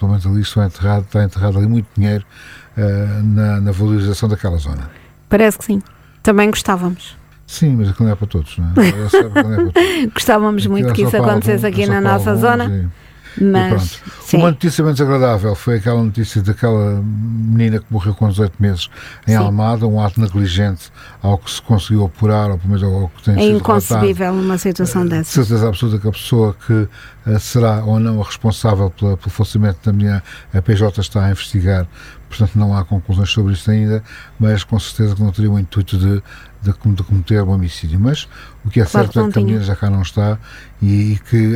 provavelmente ali está enterrado ali muito dinheiro na valorização daquela zona. Parece que sim. Também gostávamos. Sim, mas aquilo não é para todos, não é? Gostávamos muito que isso acontecesse aqui na nossa zona. Mas, uma notícia menos agradável foi aquela notícia daquela menina que morreu com 18 meses em Almada, um ato negligente ao que se conseguiu apurar, ou pelo menos ao que tem sido inconcebível numa situação dessa. Certeza absoluta que a pessoa que será ou não a responsável pelo falecimento da menina, a PJ está a investigar, portanto não há conclusões sobre isto ainda, mas com certeza que não teria o intuito de cometer um homicídio. Mas o que é certo é que a menina já cá não está e que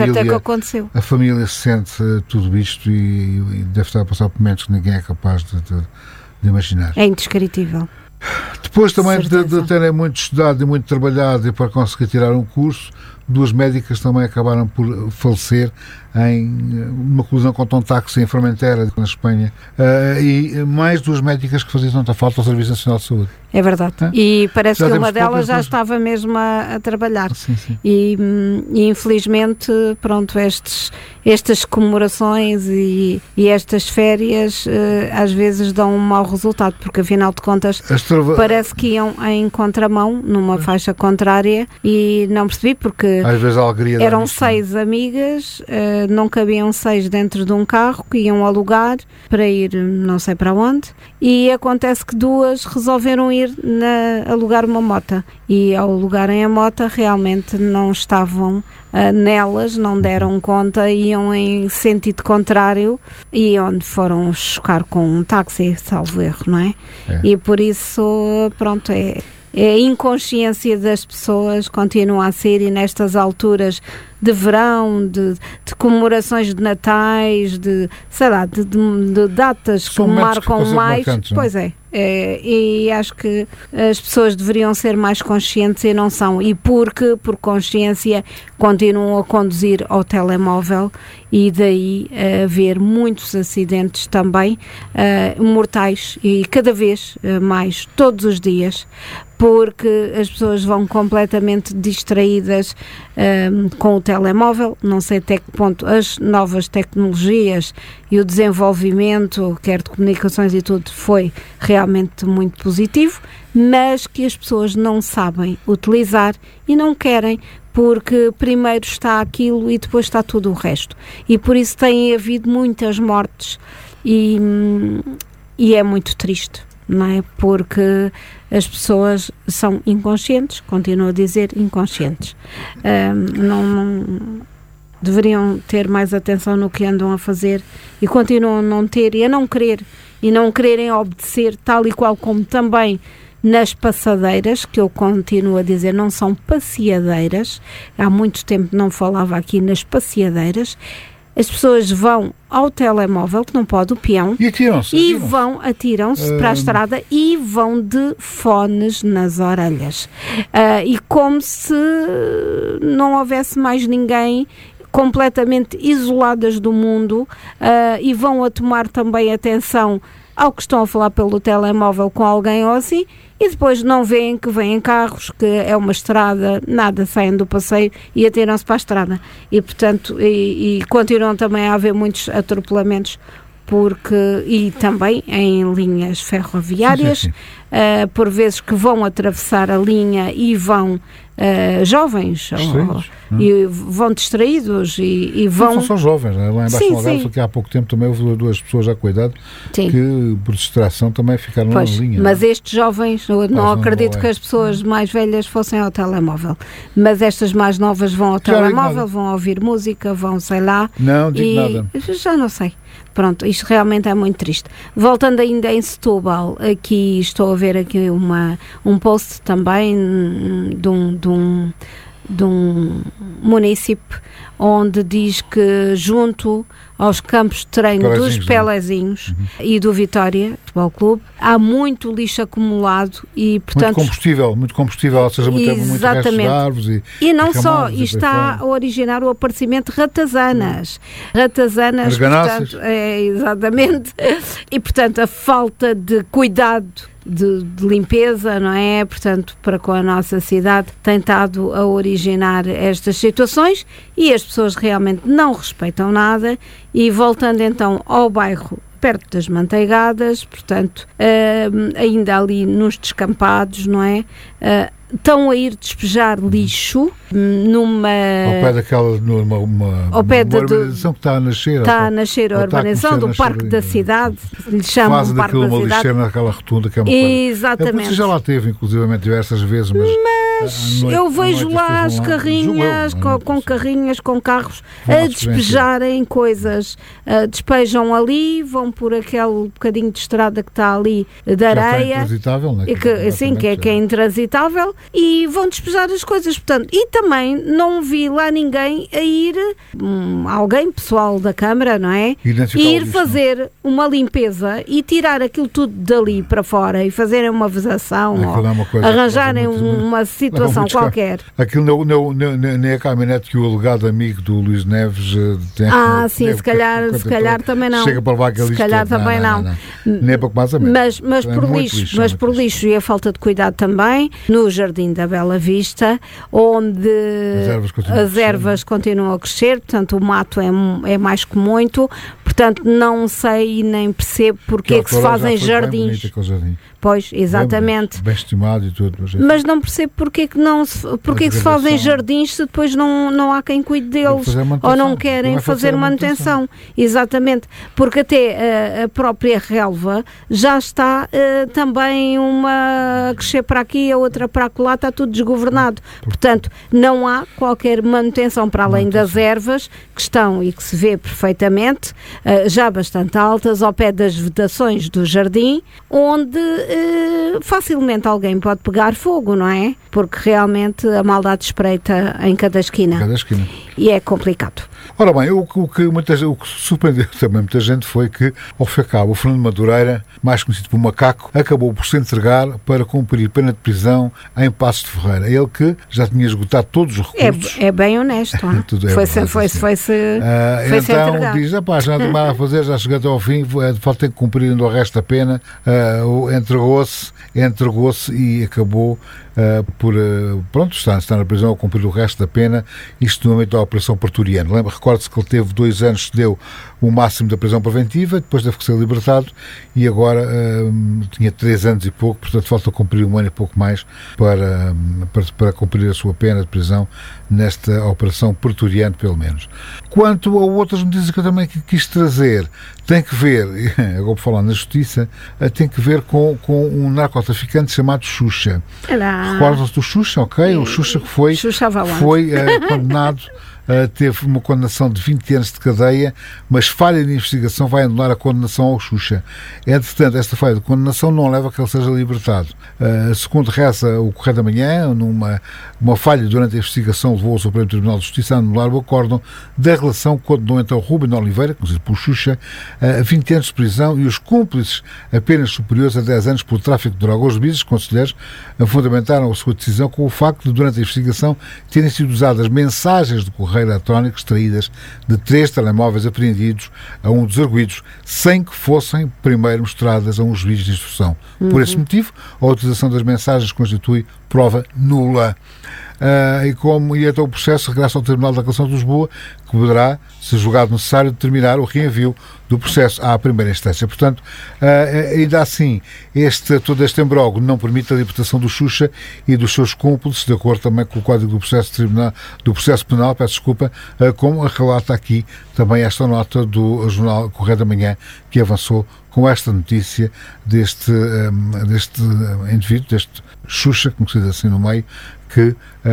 a família sente tudo isto e deve estar a passar por momentos que ninguém é capaz de imaginar. É indescritível. Depois também de terem muito estudado e muito trabalhado e para conseguir tirar um curso, 2 médicas também acabaram por falecer em uma colisão contra um táxi em Formentera, na Espanha, e mais 2 médicas que faziam tanta falta ao Serviço Nacional de Saúde. É verdade. E parece que uma delas já estava mesmo a trabalhar. Sim. E infelizmente, pronto, estas comemorações e estas férias às vezes dão um mau resultado, porque afinal de contas parece que iam em contramão, numa faixa contrária, e não percebi porque às vezes a alegria eram 6 amigas, não cabiam 6 dentro de um carro que iam alugar para ir não sei para onde, e acontece que 2 resolveram ir alugar uma mota, e ao alugarem a mota realmente não estavam nelas, não deram conta, iam em sentido contrário e onde foram chocar com um táxi, salvo erro, não é? E por isso, pronto, a inconsciência das pessoas continua a ser, e nestas alturas de verão, de comemorações de natais, de datas que marcam mais, pois é, e acho que as pessoas deveriam ser mais conscientes e não são, e por consciência continuam a conduzir ao telemóvel, e daí haver muitos acidentes também mortais, e cada vez mais, todos os dias, porque as pessoas vão completamente distraídas com o telemóvel. Não sei até que ponto as novas tecnologias e o desenvolvimento, quer de comunicações e tudo, foi realmente muito positivo, mas que as pessoas não sabem utilizar e não querem, porque primeiro está aquilo e depois está tudo o resto. E por isso tem havido muitas mortes e é muito triste, não é? Porque as pessoas são inconscientes, continuo a dizer inconscientes. Não deveriam ter mais atenção no que andam a fazer e continuam a não ter e a não querer, e não quererem obedecer, tal e qual como também nas passadeiras, que eu continuo a dizer, não são passeadeiras. Há muito tempo não falava aqui nas passeadeiras. As pessoas vão ao telemóvel, que não pode, o peão, e atiram-se para a estrada e vão de fones nas orelhas. E como se não houvesse mais ninguém, completamente isoladas do mundo, e vão a tomar também atenção ao que estão a falar pelo telemóvel com alguém ou assim, e depois não veem que vêm carros, que é uma estrada, nada, saem do passeio e atiram-se para a estrada. E, portanto, e continuam também a haver muitos atropelamentos, e também em linhas ferroviárias, sim. Por vezes que vão atravessar a linha e vão jovens, e vão distraídos e vão... Não são jovens, né? Lá embaixo no Algarve, que há pouco tempo também houve 2 pessoas já cuidado, que por distração também ficaram na linha. Mas estes jovens, não acredito que as pessoas mais velhas fossem ao telemóvel, mas estas mais novas vão ao telemóvel, vão ouvir música, vão, sei lá... Não, digo nada. Já não sei. Pronto, isto realmente é muito triste. Voltando ainda em Setúbal, aqui estou a ver aqui um post também de um município onde diz que junto aos campos de treino dos Pelezinhos e do Vitória Futebol Clube há muito lixo acumulado e, portanto... Muito combustível, ou seja, muito resto de árvores e não só, e está a originar o aparecimento de ratazanas. Ratazanas, portanto, exatamente, e portanto a falta de cuidado de limpeza, não é? Portanto, para com a nossa cidade, tem estado a originar estas situações, e as pessoas realmente não respeitam nada E voltando então ao bairro perto das Manteigadas, portanto, ainda ali nos descampados, não é? Estão a ir despejar lixo numa... Ao pé daquela... ao pé da urbanização que está a nascer. Está a nascer a urbanização do Parque da Cidade, lhe chamam o Parque da uma Cidade. lixeira naquela rotunda que é uma Exatamente. Você já lá teve, inclusivamente, diversas vezes, mas eu vejo lá as carrinhas, com carrinhas, com carros, a despejarem coisas. Despejam ali, vão por aquele bocadinho de estrada que está ali de areia. É intransitável, não é? Que é intransitável, e vão despejar as coisas. Portanto, e também não vi lá ninguém a ir, alguém, pessoal da Câmara, não é? Ir fazer uma limpeza e tirar aquilo tudo dali para fora e fazerem uma vedação, ou arranjarem uma situação qualquer. Aquilo nem a caminhonete que o alegado amigo do Luís Neves tem. Sim, se calhar também não. Chega para levar aquele se calhar também não. Nem pouco mais ou menos. Mas por lixo e a falta de cuidado também, no Jardim da Bela Vista, onde as ervas continuam a crescer, portanto o mato é mais que muito, portanto não sei nem percebo porque é que se fazem jardins. Pois, exatamente. Bem estimado e tudo. Mas não percebo porque é que se fazem jardins se depois não há quem cuide deles ou não querem fazer manutenção. Exatamente, porque até a própria relva já está também uma a crescer para aqui, a outra para lá, está tudo desgovernado. Portanto, não há qualquer manutenção para além das ervas que estão e que se vê perfeitamente, já bastante altas, ao pé das vedações do jardim, onde facilmente alguém pode pegar fogo, não é? Porque realmente a maldade espreita em cada esquina. E é complicado. Ora bem, o que surpreendeu também muita gente foi que, ao fim e ao cabo, o Fernando Madureira, mais conhecido por Macaco, acabou por se entregar para cumprir pena de prisão em Passos de Ferreira. Ele que já tinha esgotado todos os recursos. É bem honesto. Foi-se então diz, já não tem mais a fazer, já chegou até ao fim, falta ter que cumprir ainda o resto da pena. Entregou-se e acabou por estar na prisão a cumprir o resto da pena, isto no momento da Operação Pretoriano. Recorde-se que ele teve 2 anos, cedeu o máximo da prisão preventiva, depois teve que ser libertado e agora tinha 3 anos e pouco, portanto falta cumprir 1 ano e pouco mais para cumprir a sua pena de prisão nesta Operação Pretoriano, pelo menos. Quanto a outras notícias que eu também quis trazer, tem que ver, agora vou falar na Justiça, tem que ver com um narcotraficante chamado Xuxa. Recordam-se do Xuxa, ok? O Xuxa que foi condenado, teve uma condenação de 20 anos de cadeia, mas falha de investigação vai anular a condenação ao Xuxa. Entretanto, esta falha de condenação não leva a que ele seja libertado. Segundo reza o Correio da Manhã, uma falha durante a investigação levou o Supremo Tribunal de Justiça a anular o acórdão da relação que condenou então Ruben Oliveira, conhecido por Xuxa, a 20 anos de prisão e os cúmplices apenas superiores a 10 anos por tráfico de droga. Os juízes conselheiros fundamentaram a sua decisão com o facto de, durante a investigação, terem sido usadas mensagens do correio eletrónico extraídas de 3 telemóveis apreendidos a um dos arguidos, sem que fossem primeiro mostradas a um juiz de instrução. Por esse motivo, a utilização das mensagens constitui prova nula. E então o processo regressa ao Tribunal da Reclamação de Lisboa, que poderá, se julgado necessário, determinar o reenvio do processo à primeira instância. Portanto, ainda assim, todo este imbróglio não permite a libertação do Xuxa e dos seus cúmplices, de acordo também com o Código do Processo Penal, como relata aqui também esta nota do jornal Correio da Manhã, que avançou com esta notícia deste indivíduo, deste Xuxa, conhecido assim no meio, que,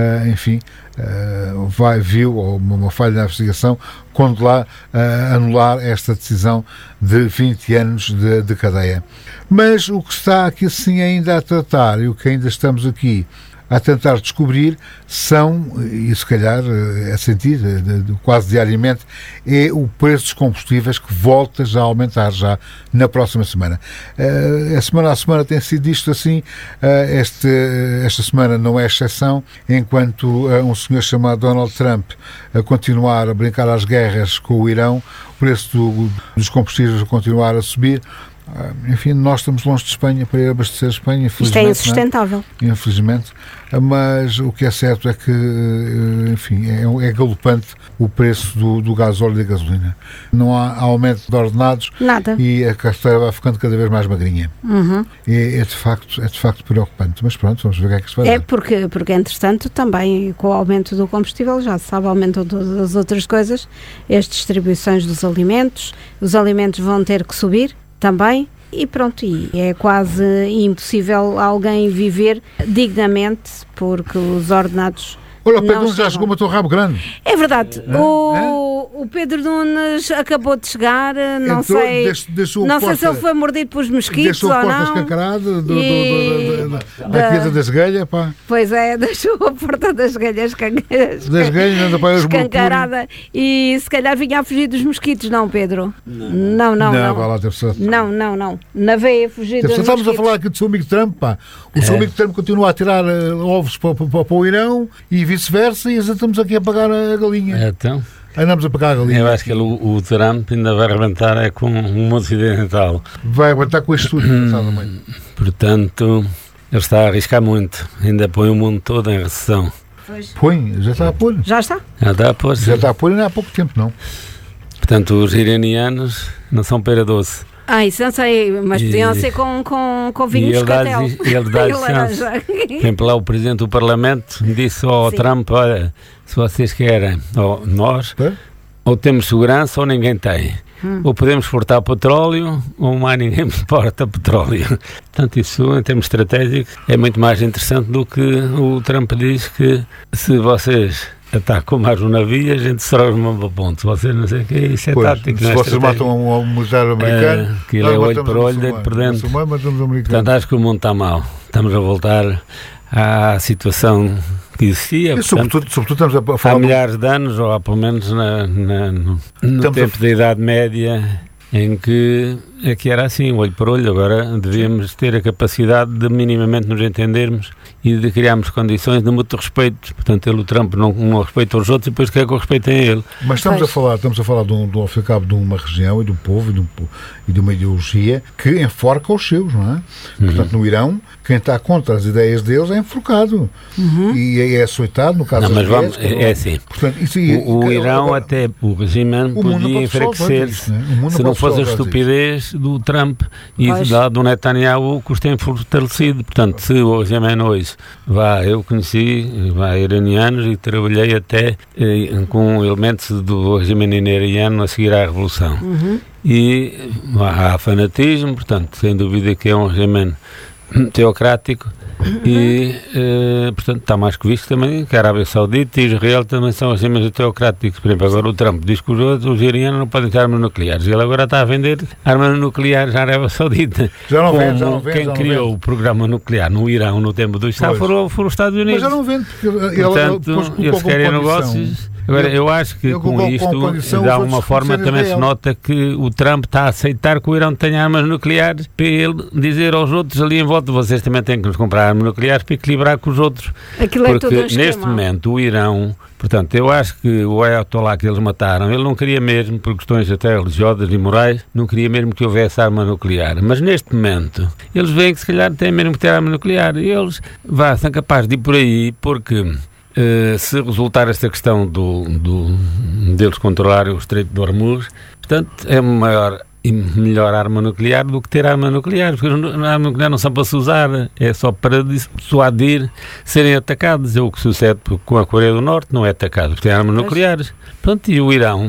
viu uma falha na investigação quando lá anular esta decisão de 20 anos de cadeia. Mas o que está aqui assim ainda a tratar e o que ainda estamos aqui a tentar descobrir são, e se calhar a sentir quase diariamente, é o preço dos combustíveis que volta já a aumentar já na próxima semana. A semana tem sido isto assim, esta semana não é exceção, enquanto um senhor chamado Donald Trump a continuar a brincar às guerras com o Irão, o preço dos combustíveis a continuar a subir. enfim, nós estamos longe de Espanha para ir abastecer a Espanha, isto é insustentável. Infelizmente, mas o que é certo é que, enfim, é galopante o preço do gasóleo e da gasolina. Não há aumento de ordenados. Nada. E a carteira vai ficando cada vez mais magrinha. É de facto preocupante, mas pronto, vamos ver o que é que se vai dar. Porque entretanto também com o aumento do combustível, já se sabe, aumentam todas as outras coisas, as distribuições dos alimentos, os alimentos vão ter que subir também. E pronto, e é quase impossível alguém viver dignamente porque os ordenados. Olha, o Pedro Nunes já chegou, matou o rabo grande. É verdade. O Pedro Nunes acabou de chegar, não sei se ele foi mordido pelos mosquitos ou não. Deixou a porta escancarada da queda da esguelha, pá. Pois é, deixou a porta das esguelhas escancarada e se calhar vinha a fugir dos mosquitos, não, Pedro? Não. Vai lá, não. Na veia fugir dos mosquitos. Estamos a falar aqui do seu amigo Trump, pá. O seu amigo Trump continua a tirar ovos para o Irão e vice-versa, e estamos aqui a pagar a galinha. Então, andamos a pagar a galinha. eu acho que o Trump ainda vai arrebentar com o mundo ocidental. Vai aguentar com isto tudo. Portanto, ele está a arriscar muito. Ainda põe o mundo todo em recessão. Põe, já está a pôr. Já está? Já está a pôr. Já está a pôr, ainda há pouco tempo, não. Portanto, os iranianos não são pera doce. Isso não sei, mas podiam ser com vinho de escatel. E ele dá-lhe chance. Por exemplo, lá o Presidente do Parlamento disse ao Trump, olha, se vocês querem, nós, ou temos segurança ou ninguém tem. Ou podemos exportar petróleo, ou mais ninguém exporta petróleo. Portanto, isso, em termos estratégicos, é muito mais interessante do que o Trump diz que se vocês atacam mais um navio, a gente será os mãos para ponto. Se vocês não sei o que, isso é tático. Se vocês matam um militar americano, aquilo é olho por olho, dedo por dentro. Portanto, acho que o mundo está mal. Estamos a voltar à situação que existia. E sobretudo estamos a falar há milhares de anos, ou há pelo menos no tempo da Idade Média, em que era assim, olho por olho. Agora devíamos ter a capacidade de minimamente nos entendermos e de criarmos condições de mútuo respeito. Portanto, o Trump não respeita os outros e depois quer que o respeitem a ele. Mas estamos a falar ao fim e ao cabo de uma região e de um povo e de uma ideologia que enforca os seus, não é? Portanto, no Irão, quem está contra as ideias deles é enforcado e é açoitado, no caso das mulheres. É assim. Portanto, o Irão, até o regime podia enfraquecer-se se não fosse a estupidez do Trump e do Netanyahu, que os tem fortalecido. Portanto, se o regime hoje eu conheci iranianos e trabalhei até com elementos do regime iraniano a seguir à Revolução. E há fanatismo, portanto, sem dúvida que é um regime teocrático e, portanto, está mais que visto também que a Arábia Saudita e Israel também são regimes teocráticos. Por exemplo, agora o Trump diz que os iranianos não podem ter armas nucleares e ele agora está a vender armas nucleares à Arábia Saudita. Já não vende. Quem criou o programa nuclear no Irão no tempo do Estado foram os Estados Unidos. Mas já não vende, porque portanto, eles querem negócios. Agora, eu acho que com isto, de alguma forma, também se nota que o Trump está a aceitar que o Irão tenha armas nucleares para ele dizer aos outros ali em volta, vocês também têm que nos comprar armas nucleares para equilibrar com os outros. Porque neste momento o Irão, portanto, eu acho que o Ayatollah que eles mataram, ele não queria mesmo, por questões até religiosas e morais, não queria mesmo que houvesse arma nuclear. Mas neste momento, eles veem que se calhar têm mesmo que ter arma nuclear e eles são capazes de ir por aí, porque se resultar esta questão deles controlarem o Estreito de Hormuz, portanto, é maior e melhor arma nuclear do que ter arma nuclear, porque a arma nuclear não são para se usar, é só para dissuadir serem atacados. É o que sucede com a Coreia do Norte, não é atacado porque tem armas nucleares. Pronto, e o Irão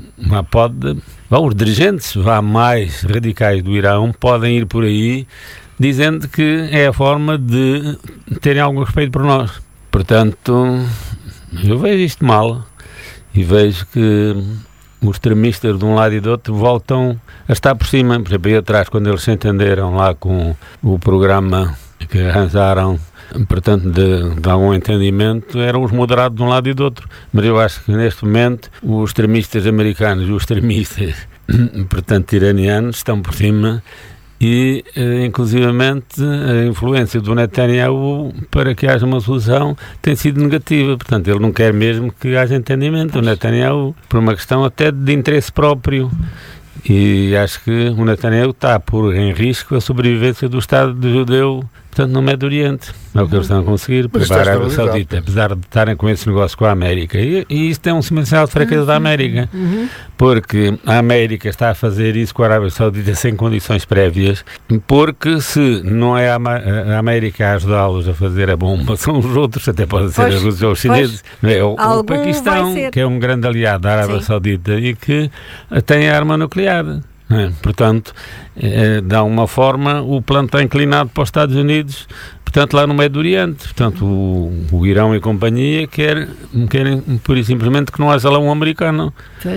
os dirigentes mais radicais do Irão podem ir por aí dizendo que é a forma de terem algum respeito por nós. Portanto, eu vejo isto mal e vejo que os extremistas de um lado e do outro voltam a estar por cima. Por exemplo, aí atrás, quando eles se entenderam lá com o programa que arranjaram, portanto, de algum entendimento, eram os moderados de um lado e do outro. Mas eu acho que neste momento os extremistas americanos e os extremistas, portanto, iranianos estão por cima. E, inclusivamente, a influência do Netanyahu para que haja uma solução tem sido negativa. Portanto, ele não quer mesmo que haja entendimento. O Netanyahu, por uma questão até de interesse próprio, E acho que o Netanyahu está a pôr em risco a sobrevivência do Estado judeu, portanto, no Médio Oriente. É o que eles estão a conseguir, para a Arábia Saudita, apesar de estarem com esse negócio com a América. E isto é um sinal de fraqueza da América, porque a América está a fazer isso com a Arábia Saudita sem condições prévias, porque se não é a América a ajudá-los a fazer a bomba, são os outros, até podem ser a Rússia ou os chineses. É o Paquistão, que é um grande aliado da Arábia Saudita e que tem arma nuclear. Portanto, de alguma forma, o plano está inclinado para os Estados Unidos, portanto, lá no Médio Oriente. Portanto, o Irão e companhia querem pura e simplesmente que não haja lá um americano.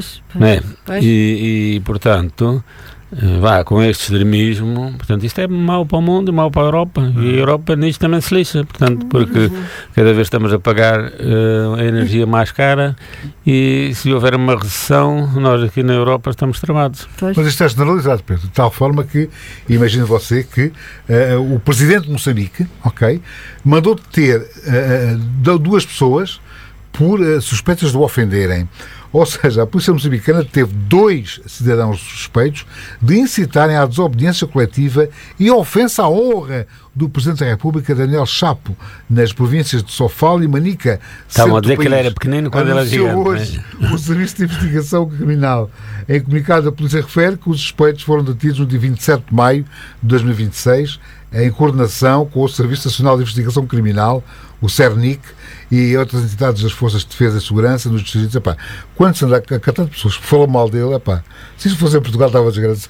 E, portanto, com este extremismo, portanto, isto é mau para o mundo e mau para a Europa, e a Europa nisto também se lixa, portanto, porque cada vez estamos a pagar a energia mais cara, e se houver uma recessão, nós aqui na Europa estamos travados. Mas isto é generalizado, Pedro, de tal forma que, imagine você que o presidente de Moçambique, mandou deter 2 pessoas por suspeitas de o ofenderem. Ou seja, a polícia moçambicana teve 2 cidadãos suspeitos de incitarem à desobediência coletiva e ofensa à honra do Presidente da República, Daniel Chapo, nas províncias de Sofala e Manica. Estavam a dizer que ele era pequenino quando ele era gigante. Hoje o Serviço de Investigação Criminal. Em comunicado, a polícia refere que os suspeitos foram detidos no dia 27 de maio de 2026, em coordenação com o Serviço Nacional de Investigação Criminal, o CERNIC, e outras entidades das Forças de Defesa e Segurança nos distritos. Quando se anda a tantas pessoas que falam mal dele, se isso fosse em Portugal estava desgraçado.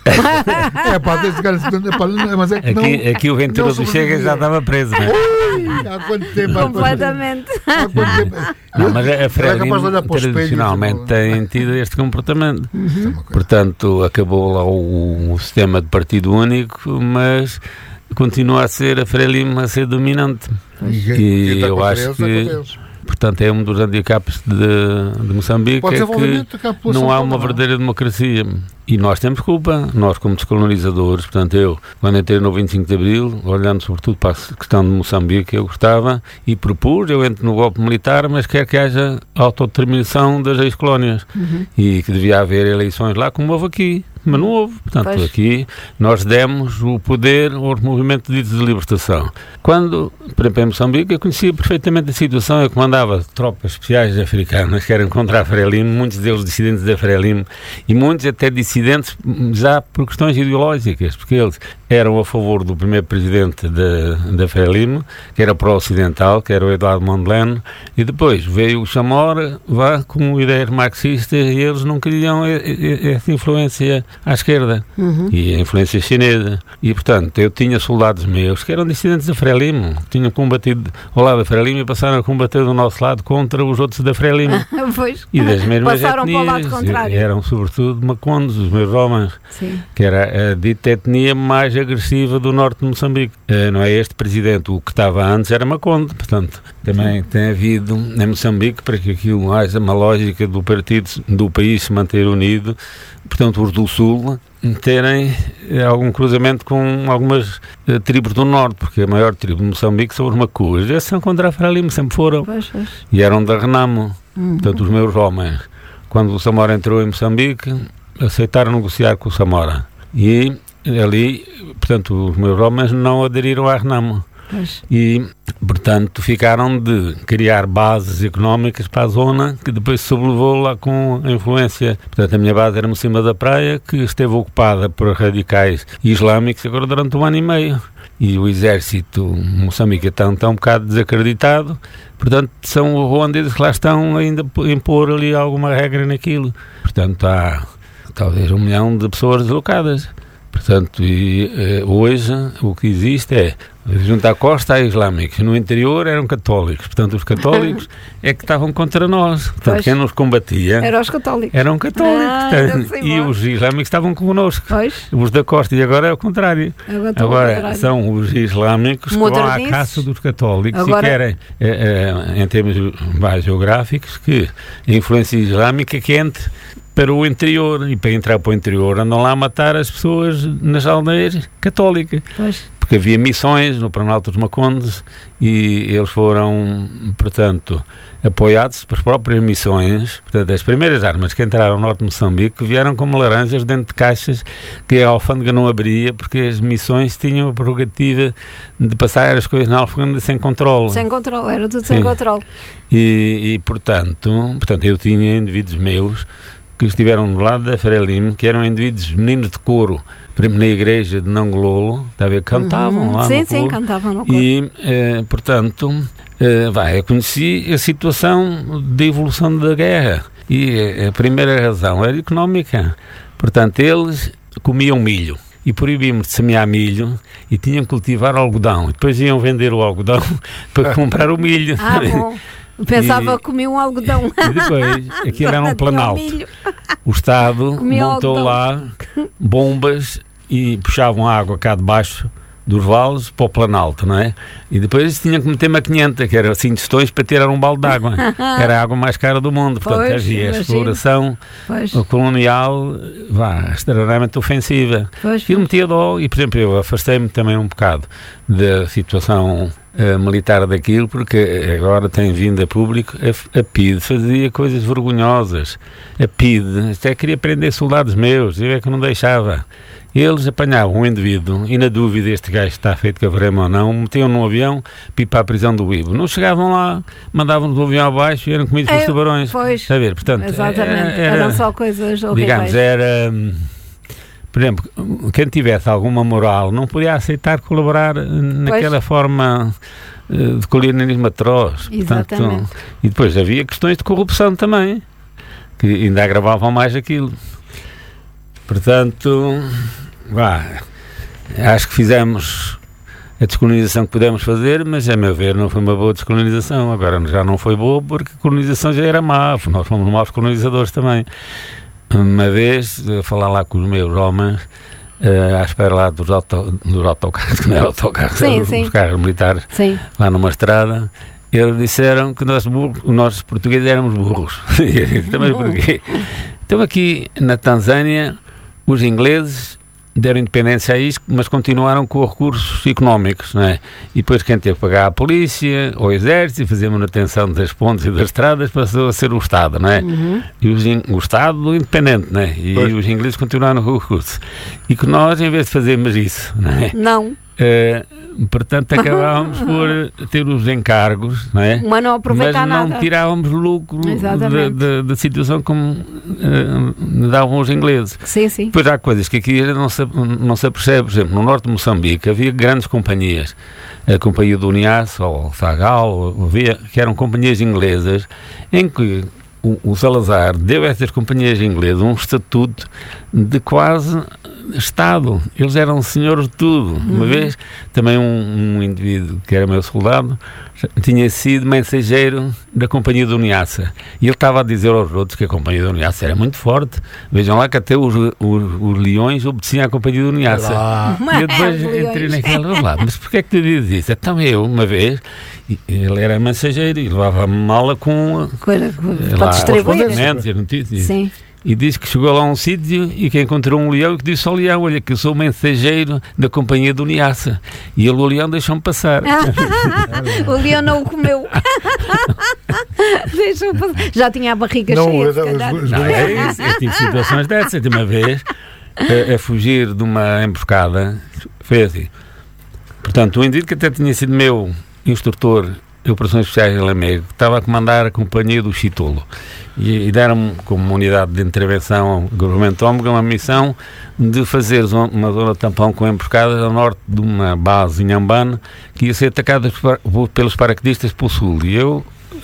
Mas é que não, aqui o Ventura do Chega já estava preso, não é? Há quanto tempo? Completamente. Mas a Frelimo tradicionalmente tem tido este comportamento. Portanto, acabou lá o sistema de partido único, mas continua a ser a Frelimo a ser dominante. E eu acho que, portanto, é um dos handicaps de Moçambique, é que não há uma verdadeira democracia. E nós temos culpa, nós como descolonizadores. Portanto, eu, quando entrei no 25 de Abril, olhando sobretudo para a questão de Moçambique, eu gostava e propus, eu entro no golpe militar, mas quero que haja autodeterminação das ex-colónias. E que devia haver eleições lá, como houve aqui. Mas não houve. Portanto, aqui nós demos o poder aos movimentos de libertação. Quando, por exemplo, em Moçambique, eu conhecia perfeitamente a situação. Eu comandava tropas especiais africanas que eram contra a Frelimo, muitos deles dissidentes da Frelimo, e muitos até dissidentes já por questões ideológicas, porque eles eram a favor do primeiro presidente da Frelimo, que era pró-ocidental, que era o Eduardo Mondlane, e depois veio o Chamora, com ideias marxistas, e eles não queriam essa influência à esquerda, e a influência chinesa. E, portanto, eu tinha soldados meus que eram dissidentes da Frelimo, que tinham combatido ao lado da Frelimo e passaram a combater do nosso lado contra os outros da Frelimo. E das mesmas passaram etnias, para o lado contrário. Eram sobretudo macondos, os meus homens, que era a dita etnia mais agressiva do norte de Moçambique. Não é este presidente, o que estava antes era macondo. Portanto, também tem havido em Moçambique, para que aquilo haja uma lógica do país se manter unido, portanto, os do Sul terem algum cruzamento com algumas tribos do Norte, porque a maior tribo de Moçambique são os Macuas. Esses são contra a Frelimo, sempre foram. E eram da Renamo. Portanto, os meus homens, quando o Samora entrou em Moçambique, aceitaram negociar com o Samora. E ali, portanto, os meus homens não aderiram à Renamo. E, portanto, ficaram de criar bases económicas para a zona, que depois se sobrelevou lá com a influência. Portanto, a minha base era no cima da praia, que esteve ocupada por radicais islâmicos agora durante 1 ano e meio. E o exército moçambicano está um bocado desacreditado. Portanto, são os ruandeses que lá estão ainda a impor ali alguma regra naquilo. Portanto, há talvez 1 milhão de pessoas deslocadas. Portanto, hoje o que existe é, junto à costa há islâmicos, no interior eram católicos. Portanto, os católicos é que estavam contra nós. Portanto, quem nos combatia eram os católicos. Eram católicos. E os islâmicos estavam connosco. Os da costa, e agora é o contrário. Agora são os islâmicos que vão à caça dos católicos e querem, em termos mais geográficos, que a influência islâmica que entre para o interior, e para entrar para o interior andam lá a matar as pessoas nas aldeias católicas, porque porque havia missões no Planalto dos Macondes e eles foram, portanto, apoiados pelas próprias missões. Portanto, as primeiras armas que entraram no norte de Moçambique vieram como laranjas dentro de caixas que a alfândega não abria, porque as missões tinham a prerrogativa de passar as coisas na alfândega sem controle. Sem controle, era tudo sem controle. E portanto, eu tinha indivíduos meus que estiveram do lado da Frelimo, que eram indivíduos meninos de coro, por exemplo, na igreja de Nangololo, cantavam lá no coro. Sim, cantavam no coro. E, portanto, eu conheci a situação de evolução da guerra. E a primeira razão era económica. Portanto, eles comiam milho e proibimos de semear milho e tinham que cultivar algodão. E depois iam vender o algodão para comprar o milho. Bom. Pensava que comia um algodão. E depois, aquilo era um planalto. O Estado montou lá bombas e puxavam água cá de baixo dos vales para o planalto, não é? E depois tinham que meter uma 500, que era assim de tostões para tirar um balde de água. Era a água mais cara do mundo. Portanto, havia a exploração colonial extremamente ofensiva. E metia dó. E, por exemplo, eu afastei-me também um bocado da situação militar daquilo, porque agora tem vindo a público. A PIDE fazia coisas vergonhosas. A PIDE até queria prender soldados meus, eu é que não deixava. Eles apanhavam um indivíduo e, na dúvida, este gajo está feito cavarema ou não, metiam num avião para ir para a prisão do Ibo. Não chegavam lá, mandavam-nos do avião abaixo e eram comidos pelos tubarões. Pois, a ver, portanto, exatamente, eram só coisas horríveis. Digamos, era... Por exemplo, quem tivesse alguma moral não podia aceitar colaborar naquela forma de colonialismo atroz. Exatamente. Portanto, e depois havia questões de corrupção também, que ainda agravavam mais aquilo. Portanto, acho que fizemos a descolonização que pudemos fazer, mas, a meu ver, não foi uma boa descolonização. Agora já não foi boa porque a colonização já era má, nós fomos maus colonizadores também. Uma vez, a falar lá com os meus homens, à espera lá dos autocarros, que não era autocarros, eram os carros militares, lá numa estrada, eles disseram que nós portugueses éramos burros. Também porquê? Então aqui na Tanzânia, os ingleses deram independência a isso, mas continuaram com os recursos económicos, não é? E depois quem teve que pagar a polícia, o exército, e fazer manutenção das pontes e das estradas, passou a ser o Estado, não é? E o Estado independente, não é? E os ingleses continuaram com os recursos. E que nós, em vez de fazermos isso, não é? Não. Portanto, acabávamos por ter os encargos, não é? Mas não aproveitar nada. Mas não tirávamos lucro da situação como davam os ingleses. Sim. Depois há coisas que aqui não se apercebe. Por exemplo, no norte de Moçambique havia grandes companhias. A Companhia do Niassa, ou Fagal, que eram companhias inglesas, em que o Salazar deu a essas companhias inglesas um estatuto de quase Estado. Eles eram senhores de tudo. Uma vez, também um indivíduo que era meu soldado tinha sido mensageiro da Companhia do Niassa. E ele estava a dizer aos outros que a Companhia do Niassa era muito forte. Vejam lá que até os leões obedeciam à Companhia do Niassa. E eu depois entrei naquela, mas porquê é que tu dizes isso? Então eu, uma vez, ele era mensageiro e levava a mala com para distribuir as notícias. Sim. E disse que chegou lá a um sítio e que encontrou um leão e que disse ao leão: olha, que eu sou o mensageiro da Companhia do Niassa. E ele, o leão, deixou-me passar. O leão não o comeu. Deixou-me passar. Já tinha a barriga cheia, se calhar. Eu tive situações dessas. De uma vez, a fugir de uma emboscada, foi assim. Portanto, o indivíduo que até tinha sido meu instrutor de operações especiais em Lamego, que estava a comandar a Companhia do Chitolo, e deram-me, como unidade de intervenção governamental, uma missão de fazer uma zona de tampão com emboscadas ao norte de uma base em Ambane, que ia ser atacada pelos paraquedistas pelo sul, e eu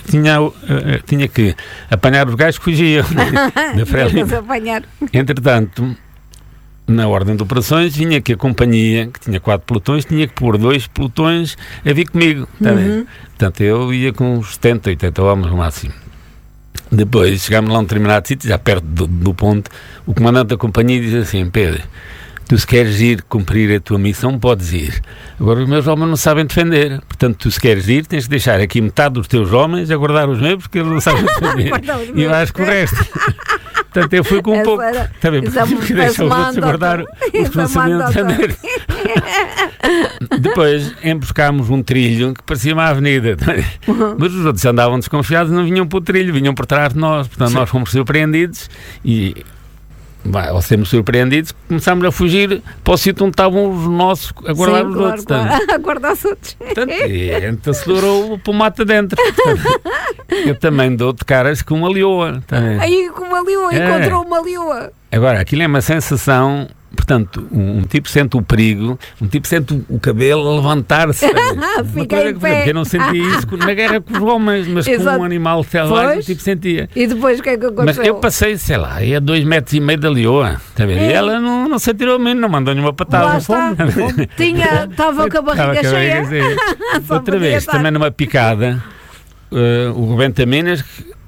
tinha que apanhar os gajos que fugiam da Frelimo. Entretanto, na ordem de operações, vinha que a companhia, que tinha 4 pelotões, tinha que pôr 2 pelotões a vir comigo. Portanto, eu ia com uns 70, 80 homens no máximo. Depois, chegámos lá a um determinado sítio, já perto do ponto, o comandante da companhia diz assim: Pedro, tu se queres ir cumprir a tua missão, podes ir. Agora os meus homens não sabem defender. Portanto, tu se queres ir, tens de deixar aqui metade dos teus homens a guardar os meus, porque eles não sabem defender. E vais com o resto. Portanto, eu fui com um pouco. Está bem, porque deixa os outros guardar os que não sabiam defender. Depois emboscámos um trilho que parecia uma avenida. Mas os outros andavam desconfiados e não vinham para o trilho, vinham por trás de nós. Portanto, nós fomos surpreendidos e, ao sermos surpreendidos, começámos a fugir para o sítio onde estavam os nossos a guardar os outros. A guardar os outros. Portanto, e a gente acelerou para o mato dentro. Eu também dou de caras com uma leoa. Aí com uma leoa, encontrou uma leoa. Agora, aquilo é uma sensação. Portanto, um tipo sente o perigo, um tipo sente o cabelo a levantar-se. Fica em pé. Eu não sentia isso na guerra com os homens, mas com um animal selvagem, o tipo sentia. E depois o que é que aconteceu? Mas eu passei, sei lá, a 2,5 metros da leoa, tá vendo? E ela não se atirou a mim, não mandou nenhuma patada. Estava com a barriga cheia. Outra vez, também numa picada, o rebenta-minas...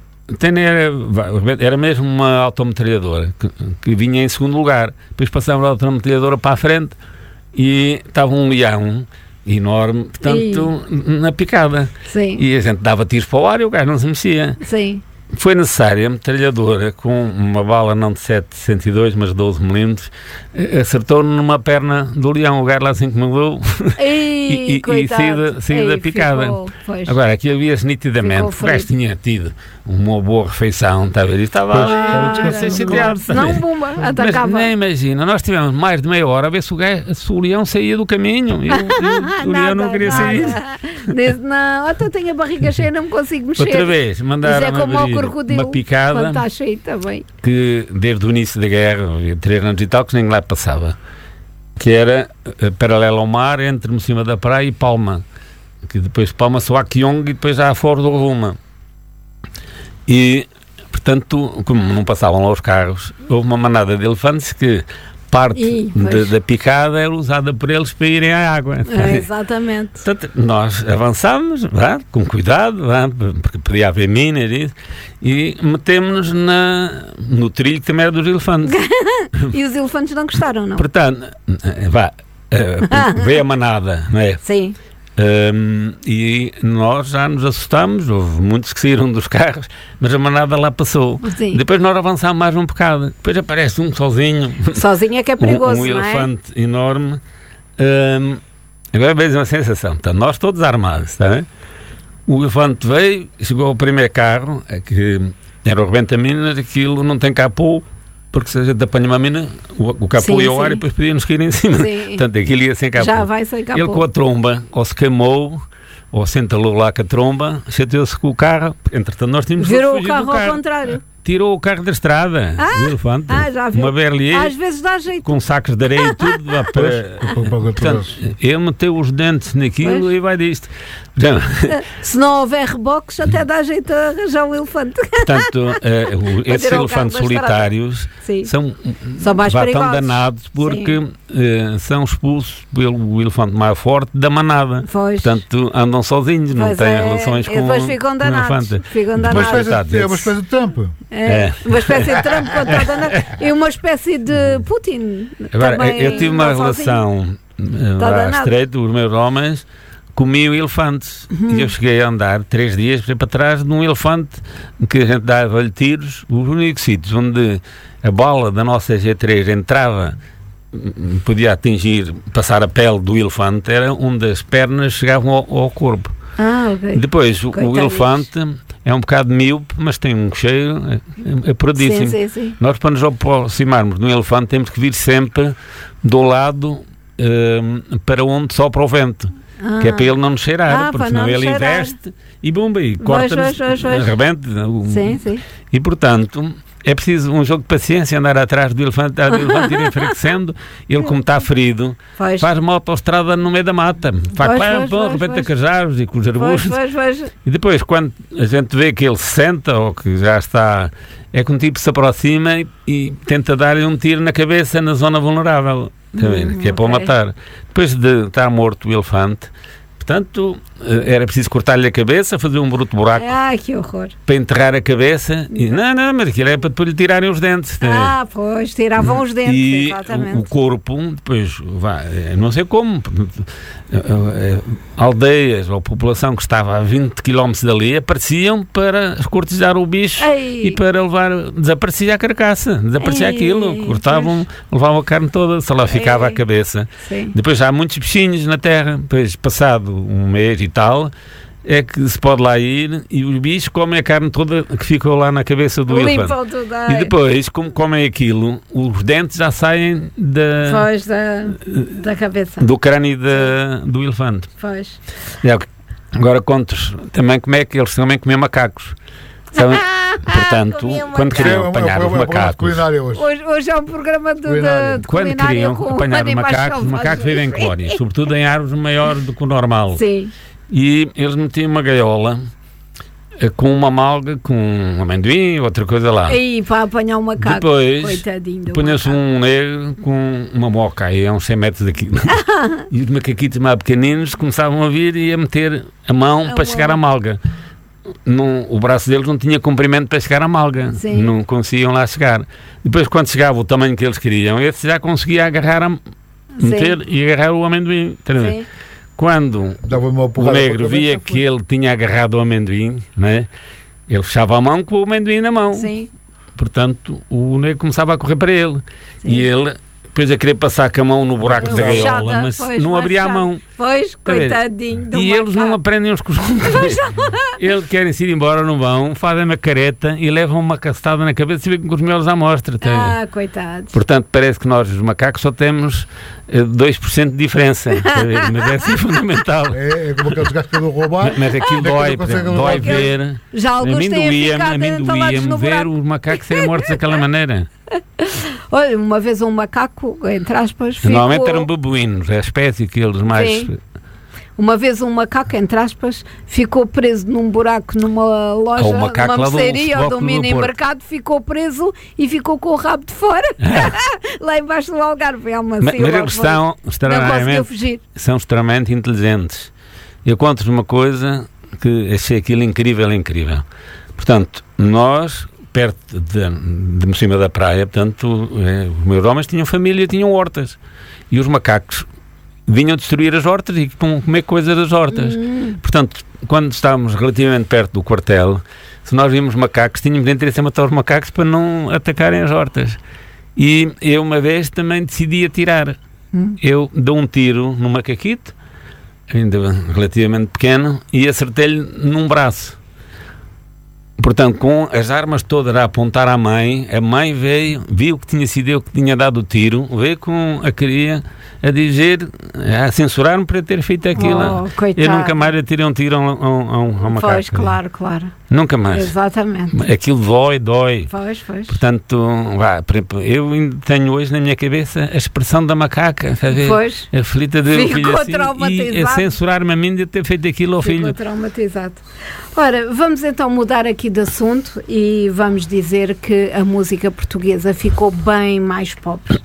Era mesmo uma autometralhadora que vinha em segundo lugar. Depois passámos a autometralhadora para a frente e estava um leão enorme, portanto, na picada. Sim. E a gente dava tiros para o ar e o gajo não se mexia. Sim. Foi necessária a metralhadora com uma bala não de 7,62 mas 12 milímetros, acertou numa perna do leão, o gajo lá assim que me deu e saiu da picada. Agora, aqui havia-se nitidamente, o gajo tinha tido uma boa refeição, está a ver? Estava chateado. Não, bomba, atacava. Mas nem imagina, nós tivemos mais de meia hora a ver se o leão saía do caminho e o leão não queria sair. Não, até tenho a barriga cheia, não me consigo mexer. Outra vez, mandaram uma picada que desde o início da guerra, havia 3 anos e tal, que ninguém lá passava, que era paralelo ao mar, entre em cima da praia e Palma, que depois de Palma só há Kyong e depois já há Foro do Rovuma. E, portanto, como não passavam lá os carros, houve uma manada de elefantes que parte da picada era usada por eles para irem à água. Exatamente. Portanto, nós avançámos, com cuidado, porque podia haver minas e metemos-nos no trilho que também era dos elefantes. E os elefantes não gostaram, não? Portanto, veio a manada, não é? Sim. E nós já nos assustámos, houve muitos que saíram dos carros, mas a manada lá passou. Sim. Depois nós avançámos mais um bocado, depois aparece um sozinho. Sozinho é que é perigoso, um elefante enorme. Agora vejo uma sensação, portanto, nós todos armados, está bem? O elefante veio, chegou ao primeiro carro, que era o rebenta-minas, aquilo não tem capô, porque se a gente apanha uma mina, o capô ia ao ar e depois podia-nos cair em cima. Sim. Portanto, aquilo ia sem capô. Já vai sem capô. Ele com a tromba, ou se queimou, ou se entalou lá com a tromba, chateou-se com o carro, entretanto nós tínhamos virou o carro ao contrário. Tirou o carro da estrada, o elefante, já viu. uma berlier, às vezes dá jeito, com sacos de areia e tudo. Portanto, ele meteu os dentes naquilo e vai disto. Se não houver reboques, até dá jeito a arranjar um elefante. Portanto, esses elefantes solitários são mais perigosos. Tão danados porque são expulsos pelo elefante mais forte da manada. Portanto, andam sozinhos, não têm relações com o elefante. Ficam danados. É uma espécie de Trump. Uma espécie de Trump e uma espécie de Putin. Agora, eu tive uma relação estreita, os meus homens comiam elefantes e eu cheguei a andar 3 dias para trás de um elefante que a gente dava-lhe tiros. Os únicos sítios onde a bola da nossa G3 entrava, podia atingir, passar a pele do elefante, era onde as pernas chegavam ao corpo. Okay. Depois o elefante é um bocado míope, mas tem um cheiro apuradíssimo. Sim. Nós, para nos aproximarmos de um elefante, temos que vir sempre do lado para onde sopra o vento, que é para ele não nos cheirar, porque senão ele investe e bomba, e corta-nos, arrebenta. Sim. E, portanto, é preciso um jogo de paciência, andar atrás do elefante, ir enfraquecendo. Ele, como está ferido, faz uma autoestrada no meio da mata, rebenta com as árvores e com os arbustos. E depois, quando a gente vê que ele se senta ou que já está, é que um tipo se aproxima e tenta dar-lhe um tiro na cabeça na zona vulnerável, que é para o matar. Depois de estar morto o elefante, Portanto, era preciso cortar-lhe a cabeça, fazer um bruto buraco. Que horror. Para enterrar a cabeça. E, não, mas aquilo é para depois lhe tirarem os dentes. Pois, tiravam os dentes, e exatamente. O corpo, depois, não sei como, aldeias ou população que estava a 20 km dali apareciam para escortejar o bicho e para desaparecia a carcaça, desaparecia aquilo, cortavam, levavam a carne toda, só lá ficava a cabeça. Sim. Depois há muitos bichinhos na terra, depois passado um mês e tal, é que se pode lá ir e os bichos comem a carne toda que ficou lá na cabeça do elefante. E depois, como comem aquilo, os dentes já saem da cabeça. Do crânio do elefante. Pois. Agora conto-vos também como é que eles também comiam macacos. Portanto, quando queriam apanhar os macacos... Hoje é um programa de quando queriam apanhar os macacos vivem em colónias, sobretudo em árvores maiores do que o normal. Sim. E eles metiam uma gaiola com uma malga, com um amendoim, outra coisa lá. E para apanhar um macaco. Depois punha-se um negro com uma moca, aí a uns 100 metros daqui. E os macaquitos mais pequeninos começavam a vir e a meter a mão para chegar à malga. O braço deles não tinha comprimento para chegar à malga. Sim. Não conseguiam lá chegar. Depois, quando chegava o tamanho que eles queriam, esse já conseguia agarrar meter e agarrar o amendoim. Sim. Quando o negro via que ele tinha agarrado o amendoim, né, ele fechava a mão com o amendoim na mão. Sim. Portanto, o negro começava a correr para ele. Sim. E ele depois a querer passar com a mão no buraco da gaiola, mas não abria a mão. Pois, coitadinho. E eles não aprendem uns com os outros. Eles querem ir embora, não vão, fazem uma careta e levam uma castada na cabeça e ficam com os miolos à mostra. Coitados. Portanto, parece que nós, os macacos, só temos 2% de diferença. Mas é assim fundamental. É como aqueles gajos que não roubar. Mas aquilo dói ver. Já alguns têm doía-me ver os macacos serem mortos daquela maneira. Olha, uma vez um macaco, entre aspas, normalmente eram babuínos, é a espécie que eles mais... Sim. Uma vez um macaco, entre aspas, ficou preso num buraco numa loja, numa mercearia ou de um mini mercado, ficou preso e ficou com o rabo de fora. Lá embaixo do Algarve. Mas eles são extremamente inteligentes. Eu conto-vos uma coisa que achei aquilo incrível. Portanto, nós... perto de cima da praia, portanto, os meus homens tinham família, tinham hortas. E os macacos vinham destruir as hortas e comer coisas das hortas. Portanto, quando estávamos relativamente perto do quartel, se nós vimos macacos, tínhamos interesse em matar os macacos para não atacarem as hortas. E eu uma vez também decidi atirar. Eu dou um tiro no macaquito, ainda relativamente pequeno, e acertei-lhe num braço. Portanto, com as armas todas a apontar à mãe, a mãe viu que tinha sido eu que tinha dado o tiro, veio com a cria a dizer, a censurar-me por ter feito aquilo. Eu nunca mais atirei um tiro a um macaco. Pois, claro. Nunca mais. Exatamente. Aquilo dói. Pois. Portanto, eu ainda tenho hoje na minha cabeça a expressão da macaca, sabe? Pois. Aflita de um filho assim, traumatizado. E a censurar-me a mim de ter feito aquilo ao filho. Ficou traumatizado. Ora, vamos então mudar aqui de assunto e vamos dizer que a música portuguesa ficou bem mais pobre.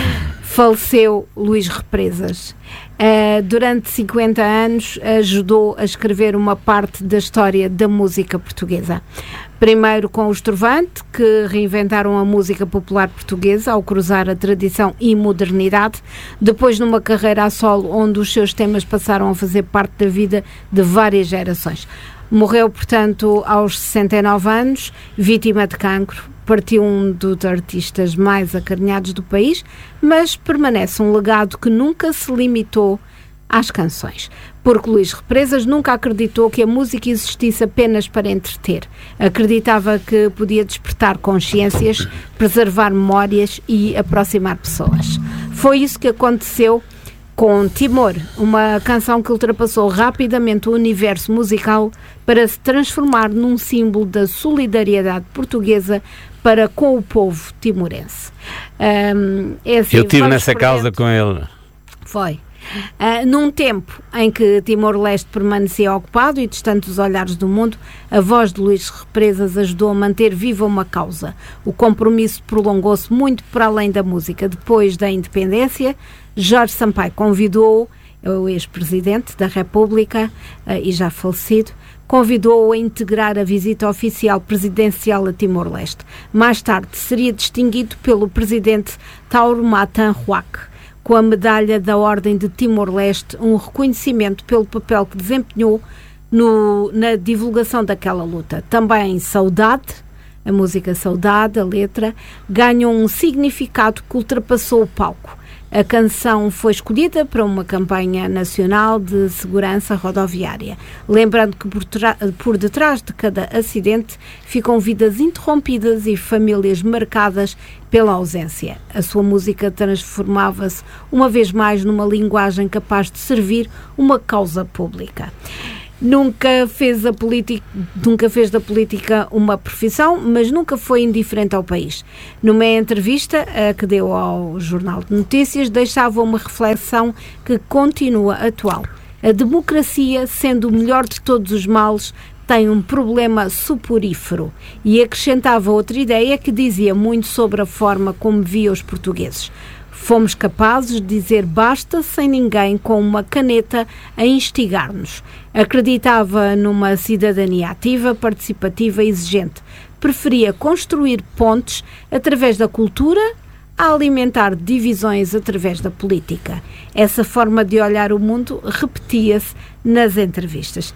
Faleceu Luís Represas. Durante 50 anos ajudou a escrever uma parte da história da música portuguesa. Primeiro com os Trovante, que reinventaram a música popular portuguesa ao cruzar a tradição e modernidade. Depois numa carreira a solo, onde os seus temas passaram a fazer parte da vida de várias gerações. Morreu, portanto, aos 69 anos, vítima de cancro. Partiu um dos artistas mais acarinhados do país, mas permanece um legado que nunca se limitou às canções. Porque Luís Represas nunca acreditou que a música existisse apenas para entreter. Acreditava que podia despertar consciências, preservar memórias e aproximar pessoas. Foi isso que aconteceu com Timor, uma canção que ultrapassou rapidamente o universo musical para se transformar num símbolo da solidariedade portuguesa para com o povo timorense. Assim, eu estive nessa causa com ele. Foi. Num tempo em que Timor-Leste permanecia ocupado e distante dos olhares do mundo, a voz de Luís Represas ajudou a manter viva uma causa. O compromisso prolongou-se muito para além da música. Depois da independência, Jorge Sampaio convidou-o o ex-presidente da República e já falecido, convidou-o a integrar a visita oficial presidencial a Timor-Leste. Mais tarde seria distinguido pelo presidente Tauro Matan Huac com a medalha da Ordem de Timor-Leste, um reconhecimento pelo papel que desempenhou na divulgação daquela luta. Também Saudade, a música Saudade, a letra, ganhou um significado que ultrapassou o palco. A canção foi escolhida para uma campanha nacional de segurança rodoviária, lembrando que por detrás de cada acidente ficam vidas interrompidas e famílias marcadas pela ausência. A sua música transformava-se uma vez mais numa linguagem capaz de servir uma causa pública. Nunca fez da política uma profissão, mas nunca foi indiferente ao país. Numa entrevista que deu ao Jornal de Notícias, deixava uma reflexão que continua atual. A democracia, sendo o melhor de todos os males, tem um problema suporífero. E acrescentava outra ideia que dizia muito sobre a forma como via os portugueses. Fomos capazes de dizer basta sem ninguém com uma caneta a instigar-nos. Acreditava numa cidadania ativa, participativa e exigente. Preferia construir pontes através da cultura a alimentar divisões através da política. Essa forma de olhar o mundo repetia-se nas entrevistas.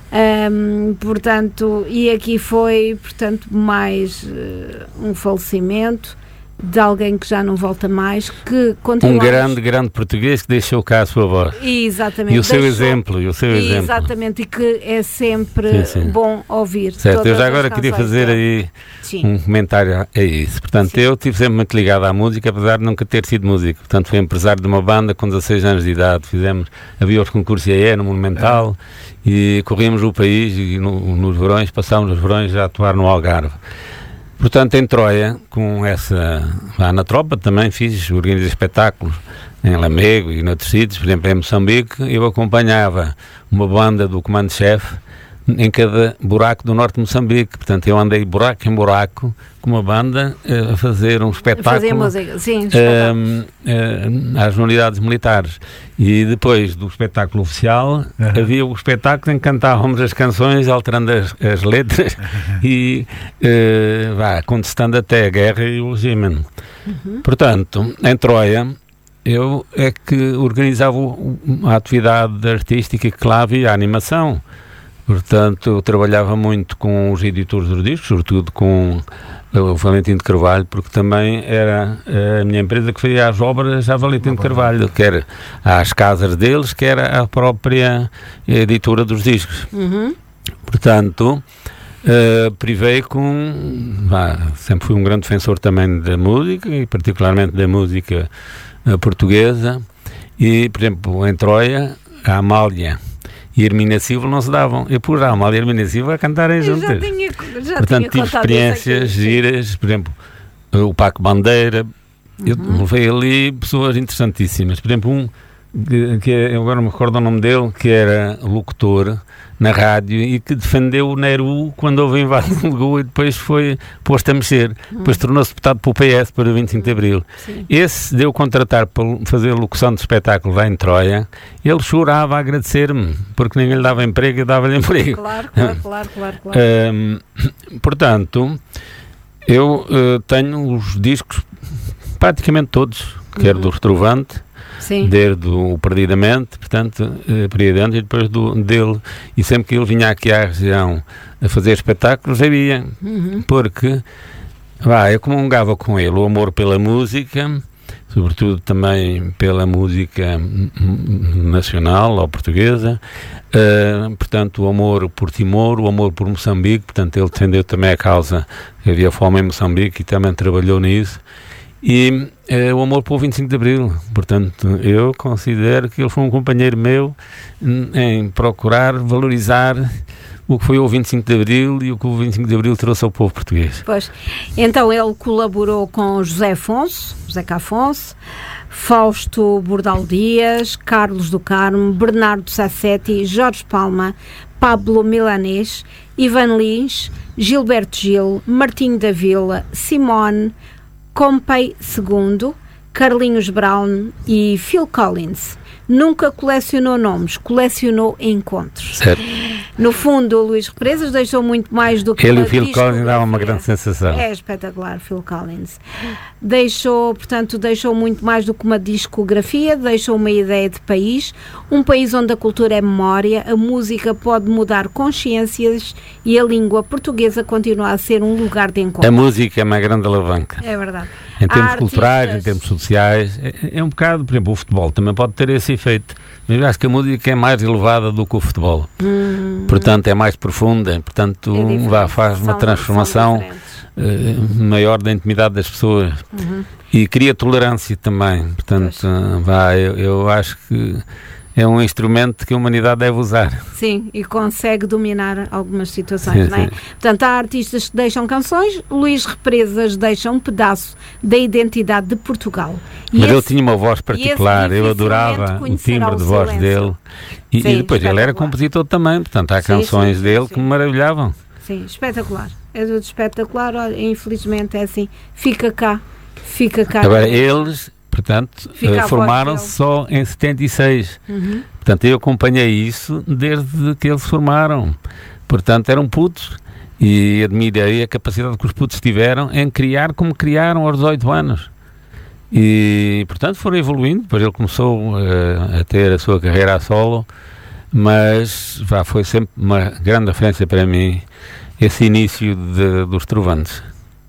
E aqui foi, mais um falecimento de alguém que já não volta mais, que continua... grande português que deixou cá a sua voz. Exatamente. E o seu exemplo. Exatamente, e que é sempre bom ouvir. Certo, eu já agora queria fazer aí um comentário a isso. Portanto, eu estive sempre muito ligado à música, apesar de nunca ter sido músico. Portanto, fui empresário de uma banda com 16 anos de idade. Havia os concursos IAE no Monumental e corríamos o país e nos verões, passávamos os verões a atuar no Algarve. Portanto, em Troia, lá na tropa também organizei espetáculos em Lamego e noutros sítios, por exemplo em Moçambique, eu acompanhava uma banda do comando-chefe em cada buraco do norte de Moçambique. Portanto, eu andei buraco em buraco com uma banda a fazer um espetáculo às unidades militares. E depois do espetáculo oficial, havia o espetáculo em que cantávamos as canções, alterando as letras e contestando até a guerra e o regime. Portanto, em Troia, eu é que organizava a atividade artística que lá havia, a animação. Portanto, eu trabalhava muito com os editores dos discos, sobretudo com o Valentim de Carvalho, porque também era a minha empresa que fazia as obras a Valentim de Carvalho, quer às casas deles, quer a própria editora dos discos. Portanto, privei sempre fui um grande defensor também da música, e particularmente da música portuguesa, e, por exemplo, em Troia, a Amália e Hermínia Silva não se davam. Eu pus a Amália e Hermínia Silva a cantarem juntas. Portanto, tive experiências giras, por exemplo, o Paco Bandeira. Eu levei ali pessoas interessantíssimas. Por exemplo, eu agora me recordo o nome dele, que era locutor na rádio e que defendeu o Nehru quando houve a invasão de Goa e depois foi posto a mexer. Depois tornou-se deputado pelo PS para o 25 de Abril. Esse deu contratar para fazer locução de espetáculo lá em Troia. Ele chorava a agradecer-me, porque ninguém lhe dava emprego e eu dava-lhe emprego. Claro. Portanto, eu tenho os discos praticamente todos, quer do Retrovante, desde o Perdidamente, portanto, Perdidamente, e depois dele, e sempre que ele vinha aqui à região a fazer espetáculos, havia, porque eu comungava com ele o amor pela música, sobretudo também pela música nacional ou portuguesa, portanto, o amor por Timor, o amor por Moçambique, portanto, ele defendeu também a causa que havia fome em Moçambique e também trabalhou nisso. E o amor pelo 25 de Abril. Portanto, eu considero que ele foi um companheiro meu em procurar valorizar o que foi o 25 de Abril e o que o 25 de Abril trouxe ao povo português. Pois, então ele colaborou com José Cá Afonso, Fausto Bordal Dias, Carlos do Carmo, Bernardo Sassetti, Jorge Palma, Pablo Milanês, Ivan Lins, Gilberto Gil, Martinho da Vila, Simone, Compay II, Carlinhos Brown e Phil Collins. nunca colecionou nomes, colecionou encontros. Certo. No fundo, o Luís Represas deixou muito mais do que ele e o Phil Collins dava uma grande sensação. É espetacular, Phil Collins. Deixou muito mais do que uma discografia, deixou uma ideia de país, um país onde a cultura é memória, a música pode mudar consciências e a língua portuguesa continua a ser um lugar de encontro. A música é uma grande alavanca. É verdade. Em termos culturais, em termos sociais, é um bocado, por exemplo, o futebol também pode ter esse efeito, mas eu acho que a música é mais elevada do que o futebol, portanto é mais profunda, portanto faz uma transformação maior da intimidade das pessoas e cria tolerância também, portanto eu acho que é um instrumento que a humanidade deve usar. Sim, e consegue dominar algumas situações, não é? Sim. Portanto, há artistas que deixam canções, Luís Represas deixa um pedaço da identidade de Portugal. Mas ele tinha uma voz particular, eu adorava o timbre de voz dele. E depois ele era compositor também, portanto há canções dele que me maravilhavam. Sim, espetacular. É tudo espetacular, olha, infelizmente é assim, fica cá. Agora, eles... Portanto, formaram-se só em 76. Portanto, eu acompanhei isso desde que eles se formaram. Portanto, eram putos e admirei a capacidade que os putos tiveram em criar como criaram aos 18 anos. E, portanto, foram evoluindo. Depois ele começou a ter a sua carreira a solo, mas foi sempre uma grande referência para mim esse início dos Trovantes.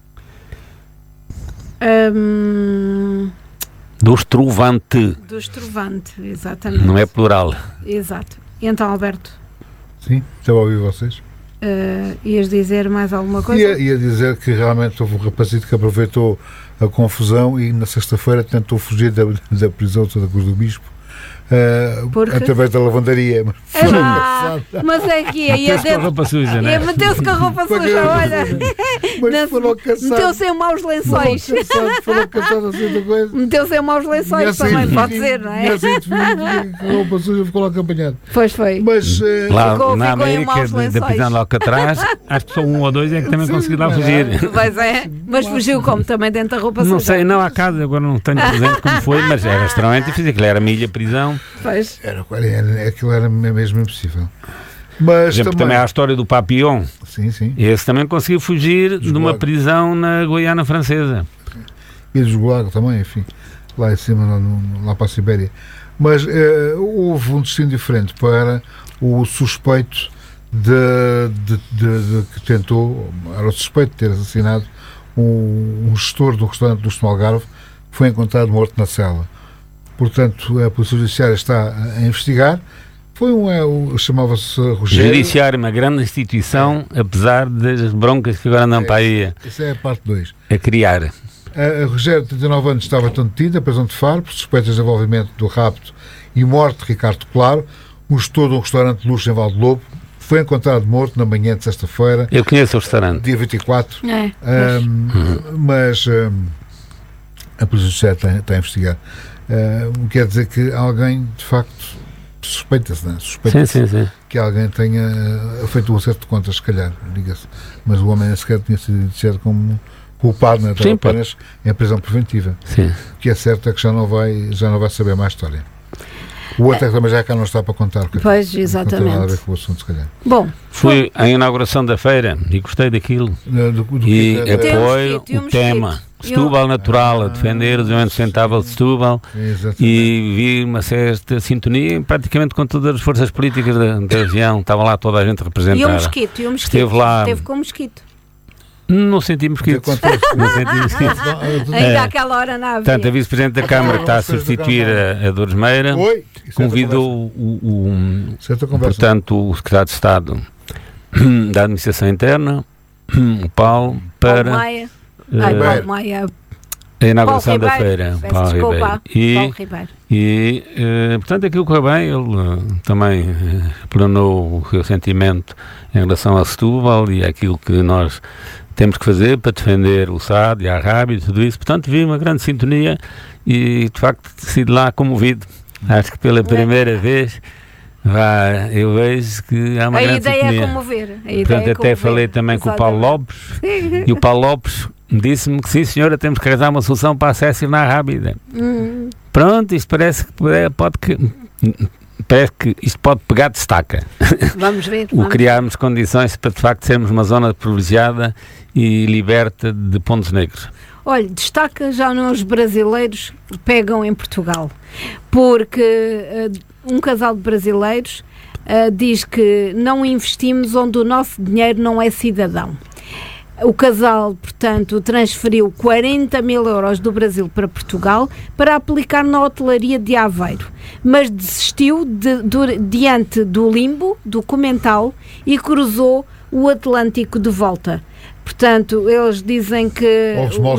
Dos Trovante, exatamente. Não é plural. Exato. E então, Alberto? Sim, estava a ouvir vocês. Ias dizer mais alguma coisa? Ia dizer que realmente houve um rapazito que aproveitou a confusão e na sexta-feira tentou fugir da prisão de Santa Cruz do Bispo. Através da lavandaria. Mas é que meteu-se com a roupa suja, não é? Meteu-se com a roupa suja, olha. Meteu-se em maus lençóis. Meteu-se em maus lençóis também, pode ser, não é? Com a roupa suja ficou lá acompanhado. Pois foi. Mas lá na América, da prisão de Alcatraz, acho que só um ou dois é que também conseguiu lá fugir. Pois é, mas fugiu como? Também dentro da roupa suja? Não sei, não há casa, agora não tenho presente como foi, mas era extremamente difícil, aquilo era milha prisão. Pois. Aquilo era mesmo impossível. Mas por exemplo, também há a história do Papillon. Sim. Esse também conseguiu fugir de uma prisão na Guiana Francesa. E dos Gulag também, enfim, lá em cima, lá para a Sibéria. Mas houve um destino diferente para o suspeito que tentou, era o suspeito de ter assassinado um gestor do restaurante do Algarve, que foi encontrado morto na cela. Portanto, a Polícia Judiciária está a investigar. Chamava-se Rogério. O Judiciário, uma grande instituição, apesar das broncas que agora andam para aí. Essa é a parte 2. A criar. A Rogério, de 39 anos, estava detida, prisão de Faro, por suspeitas de envolvimento do rapto e morte de Ricardo Claro, um gestor de um restaurante de luxo em Valde Lobo. Foi encontrado morto na manhã de sexta-feira. Eu conheço o restaurante. Dia 24. Mas a Polícia Judiciária está a investigar. Quer dizer que alguém, de facto, suspeita-se, não é? Sim. Que alguém tenha feito um acerto de contas, se calhar, diga-se. Mas o homem nem sequer tinha sido indiciado como culpado, não é? Apenas em prisão preventiva. Sim. O que é certo é que já não vai saber mais história. O outro é que também já cá não está para contar. Pois, exatamente. Não tem nada a ver com o assunto, se calhar. Bom, fui à inauguração da feira e gostei daquilo. E apoio o tema. Setúbal natural, a defender o desenvolvimento sustentável de Setúbal. E vi uma certa sintonia praticamente com todas as forças políticas da região. Estava lá toda a gente representada. E o Mosquito? Esteve lá. Esteve com o Mosquito. Não senti mosquitos. Ainda àquela hora não havia. Portanto, a vice-presidente da Câmara, que está a substituir a Dores Meira, convidou portanto, o secretário de Estado da Administração Interna, o Paulo, para a inauguração da feira. Paulo Ribeiro. E portanto, aquilo correu bem. Ele também planou o seu sentimento em relação a Setúbal e aquilo que nós temos que fazer para defender o SAD e a Rábia e tudo isso. Portanto, vi uma grande sintonia e, de facto, sido lá comovido. Acho que pela primeira vez eu vejo que há uma grande sintonia. A ideia é comover. Portanto, até falei também com o Paulo Lopes e o Paulo Lopes disse-me que sim, senhora, temos que arranjar uma solução para acesso na Rábida. Pronto, isto parece que parece que isto pode pegar de estaca. Vamos ver. Criarmos condições para, de facto, sermos uma zona privilegiada e liberta de pontos negros. Olha, destaca já os brasileiros pegam em Portugal, porque um casal de brasileiros diz que não investimos onde o nosso dinheiro não é cidadão. O casal, portanto, transferiu 40 mil euros do Brasil para Portugal para aplicar na hotelaria de Aveiro, mas desistiu diante do limbo, do Comental, e cruzou o Atlântico de volta. Portanto, eles dizem que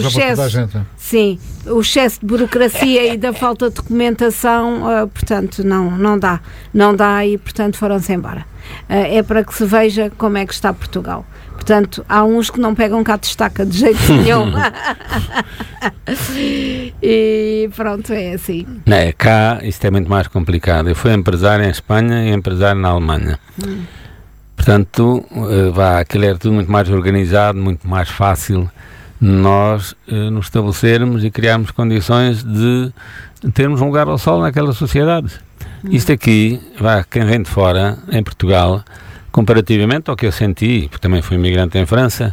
o excesso de burocracia e da falta de documentação, portanto, não dá e, portanto, foram-se embora. É para que se veja como é que está Portugal. Portanto, há uns que não pegam cá de estaca de jeito nenhum. E pronto, é assim. Cá isto é muito mais complicado. Eu fui empresário em Espanha e empresário na Alemanha. Portanto, aquilo era tudo muito mais organizado, muito mais fácil nós nos estabelecermos e criarmos condições de termos um lugar ao sol naquelas sociedades. Isto aqui, quem vem de fora, em Portugal, comparativamente ao que eu senti, porque também fui imigrante em França,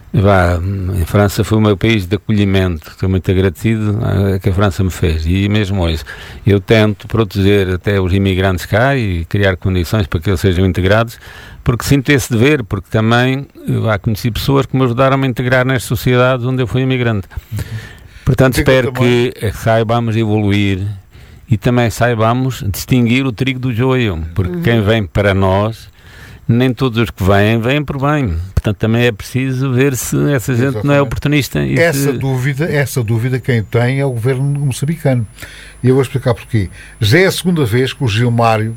em França foi o meu país de acolhimento, estou muito agradecido a que a França me fez, e mesmo hoje eu tento proteger até os imigrantes cá e criar condições para que eles sejam integrados, porque sinto esse dever, porque também conheci pessoas que me ajudaram a me integrar nas sociedades onde eu fui imigrante. Portanto, espero que saibamos evoluir e também saibamos distinguir o trigo do joio, porque quem vem para nós, nem todos os que vêm por bem. Portanto, também é preciso ver se essa gente não é oportunista. Essa dúvida quem tem é o governo moçambicano. E eu vou explicar porquê. Já é a segunda vez que o Gilmário